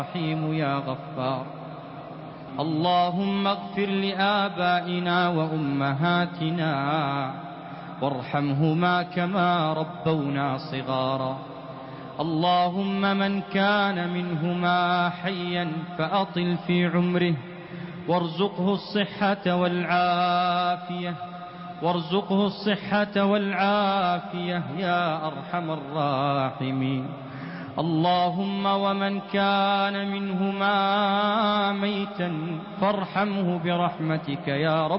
رحيم يا غفار. اللهم اغفر لآبائنا وأمهاتنا وارحمهما كما ربونا صغارا. اللهم من كان منهما حيا فأطل في عمره وارزقه الصحة والعافية يا أرحم الراحمين. اللهم ومن كان منهما ميتا فارحمه برحمتك يا رب